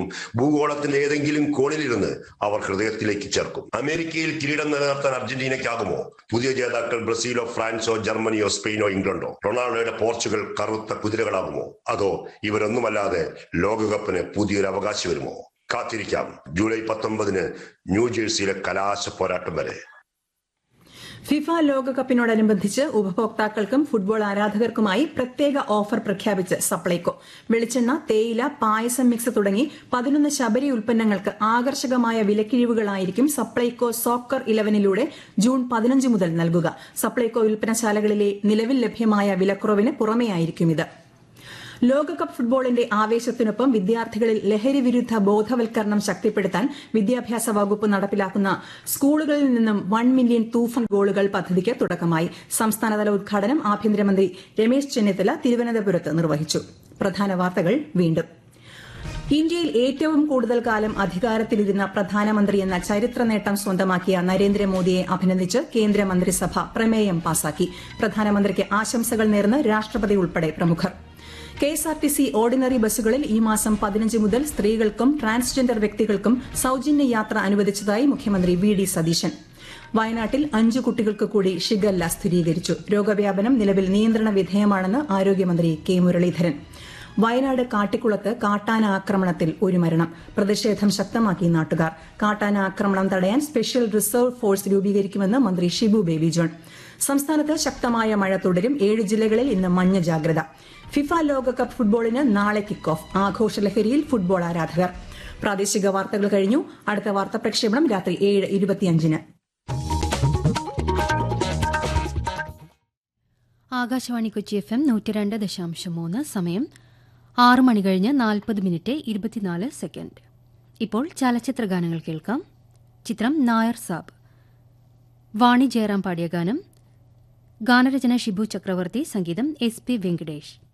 ഭൂഗോളത്തിന്റെ ഏതെങ്കിലും കോണിലിരുന്ന് അവർ ഹൃദയത്തിലേക്ക് ചേർക്കും. അമേരിക്കയിൽ കിരീടം നിലനിർത്താൻ അർജന്റീനയ്ക്കാകുമോ? പുതിയ ജേതാക്കൾ ബ്രസീലോ, ഫ്രാൻസോ, ജർമ്മനിയോ, സ്പെയിനോ, ഇംഗ്ലണ്ടോ? റൊണാൾഡോയുടെ പോർച്ചുഗൽ കറുത്ത കുതിരകളാകുമോ? അതോ ഇവരൊന്നുമല്ലാതെ ലോകകപ്പിന് പുതിയൊരു അവകാശി വരുമോ? കാത്തിരിക്കാം. ജൂലൈ 19 ന്യൂജേഴ്സിയിലെ കലാശ പോരാട്ടം വരെ. ഫിഫ ലോകകപ്പിനോടനുബന്ധിച്ച് ഉപഭോക്താക്കൾക്കും ഫുട്ബോൾ ആരാധകർക്കുമായി പ്രത്യേക ഓഫർ പ്രഖ്യാപിച്ച് സപ്ലൈകോ. വെളിച്ചെണ്ണ, തേയില, പായസം മിക്സ് തുടങ്ങി 11 ശബരി ഉൽപ്പന്നങ്ങൾക്ക് ആകർഷകമായ വിലക്കിഴിവുകളായിരിക്കും സപ്ലൈകോ സോക്കർ 11ലൂടെ ജൂൺ 15 മുതൽ നൽകുക. സപ്ലൈകോ വിൽപ്പനശാലകളിലെ നിലവിൽ ലഭ്യമായ വിലക്കുറവിന് പുറമെയായിരിക്കും ഇത്. ലോകകപ്പ് ഫുട്ബോളിന്റെ ആവേശത്തിനൊപ്പം വിദ്യാർത്ഥികളിൽ ലഹരി വിരുദ്ധ ബോധവൽക്കരണം ശക്തിപ്പെടുത്താൻ വിദ്യാഭ്യാസ വകുപ്പ് നടപ്പിലാക്കുന്ന സ്കൂളുകളിൽ നിന്നും 1 മില്യൺ തൂഫാൻ ഗോളുകൾ പദ്ധതിക്ക് തുടക്കമായി. സംസ്ഥാനതല ഉദ്ഘാടനം ആഭ്യന്തരമന്ത്രി രമേശ് ചെന്നിത്തല തിരുവനന്തപുരത്ത് നിർവഹിച്ചു. പ്രധാന വാർത്തകൾ വീണ്ടും. ഇന്ത്യയിൽ ഏറ്റവും കൂടുതൽ കാലം അധികാരത്തിലിരുന്ന പ്രധാനമന്ത്രി എന്ന ചരിത്ര നേട്ടം സ്വന്തമാക്കിയ നരേന്ദ്രമോദിയെ അഭിനന്ദിച്ച് കേന്ദ്രമന്ത്രിസഭ പ്രമേയം പാസാക്കി. പ്രധാനമന്ത്രിക്ക് ആശംസകൾ നേർന്ന് രാഷ്ട്രപതി ഉൾപ്പെടെ പ്രമുഖർ. കെഎസ്ആർടിസി ഓർഡിനറി ബസ്സുകളിൽ ഈ മാസം 15 മുതൽ സ്ത്രീകൾക്കും ട്രാൻസ്ജെൻഡർ വ്യക്തികൾക്കും സൌജന്യ യാത്ര അനുവദിച്ചതായി മുഖ്യമന്ത്രി വി.ഡി. സതീശൻ. വയനാട്ടിൽ 5 കുട്ടികൾക്ക് കൂടി ഷിഗല്ല സ്ഥിരീകരിച്ചു. രോഗവ്യാപനം നിലവിൽ നിയന്ത്രണ വിധേയമാണെന്ന് ആരോഗ്യമന്ത്രി കെ മുരളീധരൻ. വയനാട് കാട്ടിക്കുളത്ത് കാട്ടാന ആക്രമണത്തിൽ 1 മരണം. പ്രതിഷേധം ശക്തമാക്കി നാട്ടുകാർ. കാട്ടാന ആക്രമണം തടയാൻ സ്പെഷ്യൽ റിസർവ് ഫോഴ്സ് രൂപീകരിക്കുമെന്ന് മന്ത്രി ഷിബു ബേബി ജോൺ. സംസ്ഥാനത്ത് ശക്തമായ മഴ തുടരും. 7 ജില്ലകളിൽ ഇന്ന് മഞ്ഞ ജാഗ്രത. ഫിഫ ലോകകപ്പ് ഫുട്ബോളിന് നാളെ കിക്ക് ഓഫ്. ആഘോഷലഹരിയിൽ ഫുട്ബോൾ ആരാധകർ. പ്രാദേശിക വാർത്തകൾ കഴിഞ്ഞു. അടുത്ത വാർത്താ പ്രക്ഷേപണം രാത്രി 7:25. ആകാശവാണി കൊച്ചി FM 102.3. സമയം 6 മണി കഴിഞ്ഞ് 40 മിനിറ്റ് 24 സെക്കൻഡ്. ഇപ്പോൾ ചലച്ചിത്ര ഗാനങ്ങൾ കേൾക്കാം. ചിത്രം നായർ സാബ്. വാണി ജയറാം പാടിയ ഗാനം. ഗാനരചന ഷിബു ചക്രവർത്തി, സംഗീതം SP വെങ്കടേഷ്.